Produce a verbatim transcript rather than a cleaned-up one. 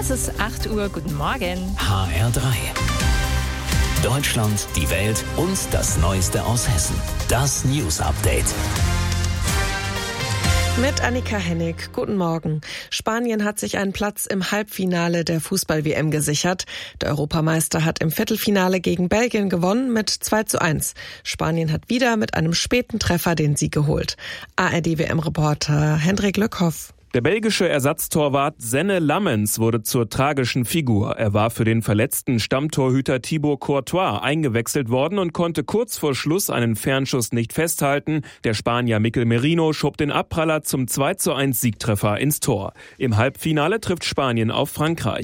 Es ist acht Uhr, guten Morgen. H R drei. Deutschland, die Welt und das Neueste aus Hessen. Das News Update. Mit Annika Hennig. Guten Morgen. Spanien hat sich einen Platz im Halbfinale der Fußball-W M gesichert. Der Europameister hat im Viertelfinale gegen Belgien gewonnen mit zwei zu eins. Spanien hat wieder mit einem späten Treffer den Sieg geholt. A R D-W M-Reporter Hendrik Lückhoff. Der belgische Ersatztorwart Senne Lammens wurde zur tragischen Figur. Er war für den verletzten Stammtorhüter Thibaut Courtois eingewechselt worden und konnte kurz vor Schluss einen Fernschuss nicht festhalten. Der Spanier Mikel Merino schob den Abpraller zum zwei zu eins Siegtreffer ins Tor. Im Halbfinale trifft Spanien auf Frankreich.